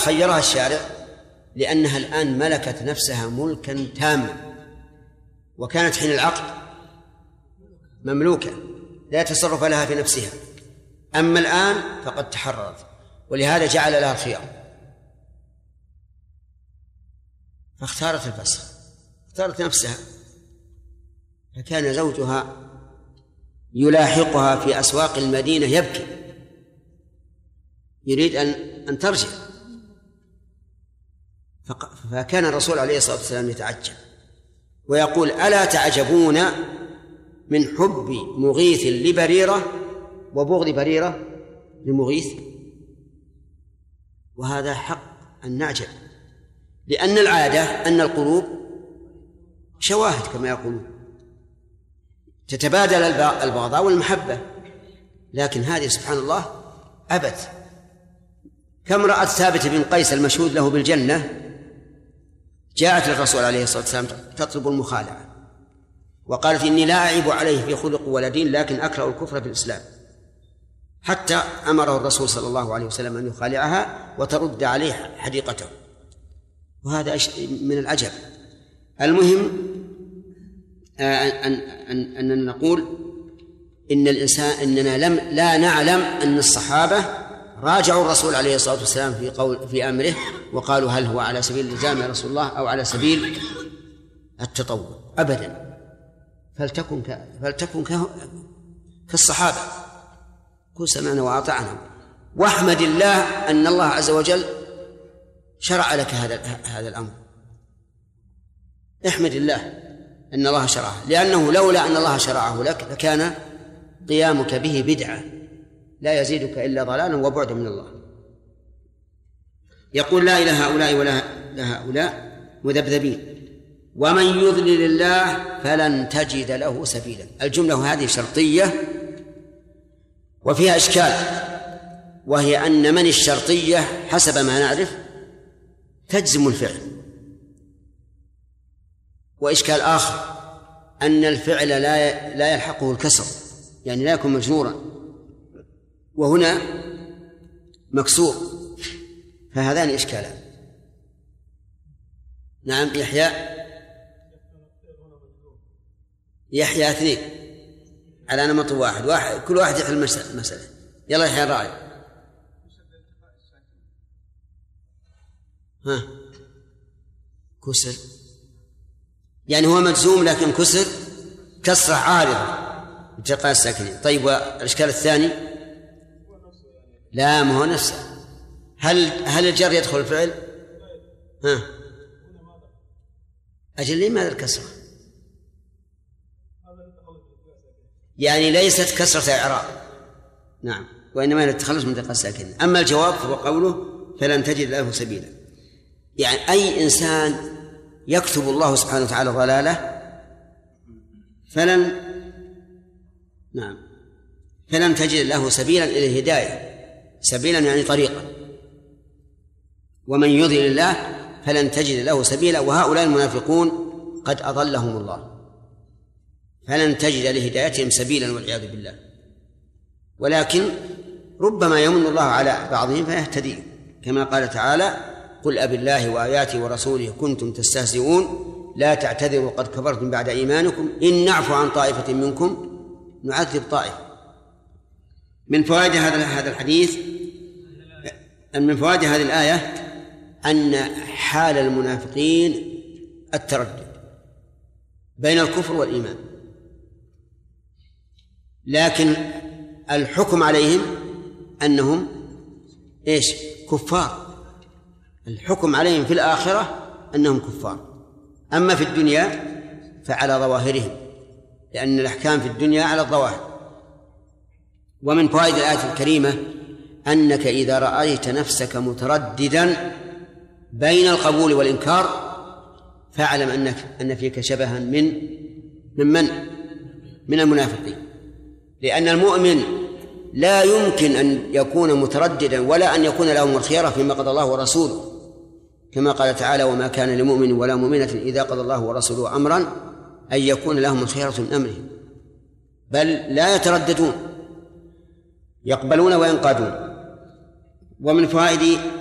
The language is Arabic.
خيرها الشارع لأنها الآن ملكت نفسها ملكا تاما، وكانت حين العقد مملوكة لا تصرف لها في نفسها، أما الآن فقد تحررت، ولهذا جعل لها الخيار، فاختارت الفسخ، اختارت نفسها. فكان زوجها يلاحقها في أسواق المدينة يبكي، يريد أن ترجع، فكان الرسول عليه الصلاة والسلام يتعجب ويقول: ألا تعجبون من حب مغيث لبريرة وبغض بريرة لمغيث؟ وهذا حق أن نعجب، لأن العادة أن القلوب شواهد كما يقولون، تتبادل البغضاء والمحبة، لكن هذه سبحان الله أبت. كم رأت ثابت بن قيس المشهود له بالجنة جاءت للرسول عليه الصلاة والسلام تطلب المخالعة، وقالت: إني لا أعيب عليه في خلق ولا دين، لكن أكره الكفر في الإسلام، حتى أمره الرسول صلى الله عليه وسلم أن يخالعها وترد عليه حديقته، وهذا من العجب. المهم أننا نقول إن الإنسان إننا لا نعلم أن الصحابة راجعوا الرسول عليه الصلاة والسلام في أمره وقالوا: هل هو على سبيل الإلزام يا رسول الله أو على سبيل التطوع؟ أبدا، فلتكن كالصحابة، كن سمعنا وأطعنا، واحمد الله أن الله عز وجل شرع لك هذا الأمر. احمد الله أن الله شرعه، لأنه لولا أن الله شرعه لك لكان قيامك به بدعة لا يزيدك إلا ضلالا وبعدا من الله. يقول: لا إلى هؤلاء ولا لهؤلاء مذبذبين، ومن يضلل الله فلن تجد له سبيلا. الجملة هذه شرطية وفيها إشكال، وهي أن من الشرطية حسب ما نعرف تجزم الفعل، وإشكال آخر أن الفعل لا يلحقه الكسر، يعني لا يكون مجرورا، وهنا مكسور، فهذان إشكالان. نعم. يحيى اثنين على نمط واحد كل واحد يحل المسألة. يلا يحيى الراعي. كسر يعني هو مجزوم لكن كسرة عارضة التقاء الساكنين. طيب، والإشكال الثاني لا، ما هو نفسه. هل الجر يدخل الفعل؟ أجل لماذا الكسرة؟ يعني ليست كسرة إعراب، نعم، وإنما التخلص من التقاء الساكنين. أما الجواب فهو قوله: فلن تجد له سبيلا، يعني أي إنسان يكتب الله سبحانه وتعالى ضلاله فلن تجد له سبيلا إلى الهداية، سبيلا يعني طريقا. ومن يضلل الله فلن تجد له سبيلا، وهؤلاء المنافقون قد أضلهم الله، فلن تجد لهدايتهم سبيلا والعياذ بالله. ولكن ربما يمن الله على بعضهم فيهتدي، كما قال تعالى: قل أبالله وآياته ورسوله كنتم تستهزئون لا تعتذروا قد كفرتم بعد إيمانكم إن نعفو عن طائفة منكم نعذب طائفة. من فوائد هذا الحديث، من فوائد هذه الآية أن حال المنافقين التردد بين الكفر والإيمان، لكن الحكم عليهم أنهم كفار. الحكم عليهم في الآخرة أنهم كفار، أما في الدنيا فعلى ظواهرهم، لأن الأحكام في الدنيا على الظواهر. ومن فوائد الآية الكريمة أنك إذا رأيت نفسك مترددا بين القبول والإنكار فاعلم أن فيك شبها من المنافقين، لأن المؤمن لا يمكن أن يكون مترددا ولا أن يكون لهم الخيرة فيما قضى الله ورسوله، كما قال تعالى: وما كان لمؤمن ولا مؤمنة إذا قضى الله ورسوله أمرا أن يكون لهم الخيرة من أمرهم، بل لا يترددون، يقبلون وينقادون. ومن فوائد